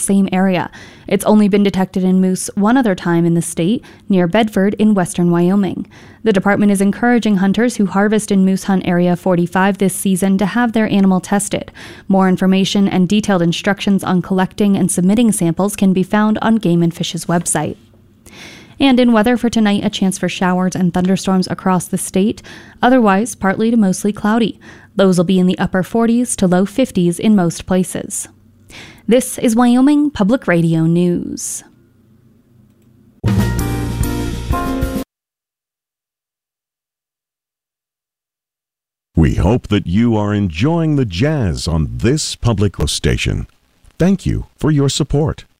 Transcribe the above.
same area. It's only been detected in moose one other time in the state, near Bedford in western Wyoming. The department is encouraging hunters who harvest in Moose Hunt Area 45 this season to have their animal tested. More information and detailed instructions on collecting and submitting samples can be found on Game and Fish's website. And in weather for tonight, a chance for showers and thunderstorms across the state. Otherwise, partly to mostly cloudy. Lows will be in the upper 40s to low 50s in most places. This is Wyoming Public Radio News. We hope that you are enjoying the jazz on this public station. Thank you for your support.